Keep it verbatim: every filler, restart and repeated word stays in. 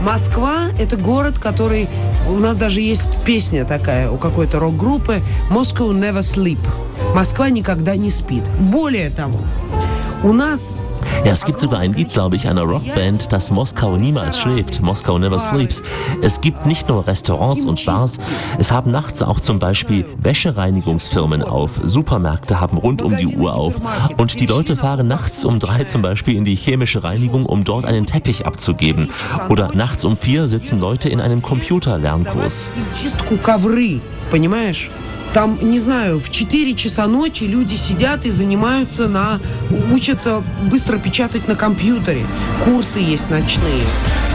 Москва – это город, который... У нас даже есть песня такая у какой-то рок-группы «Moscow never sleep». Москва никогда не спит. Более того, у нас... Ja, es gibt sogar ein Lied, glaube ich, einer Rockband, das Moskau niemals schläft. Moskau never sleeps. Es gibt nicht nur Restaurants und Bars, es haben nachts auch zum Beispiel Wäschereinigungsfirmen auf. Supermärkte haben rund um die Uhr auf. Und die Leute fahren nachts um drei zum Beispiel in die chemische Reinigung, um dort einen Teppich abzugeben. Oder nachts um vier sitzen Leute in einem Computerlernkurs. Там, не знаю, в четыре часа ночи люди сидят и занимаются на... учатся быстро печатать на компьютере. Курсы есть ночные.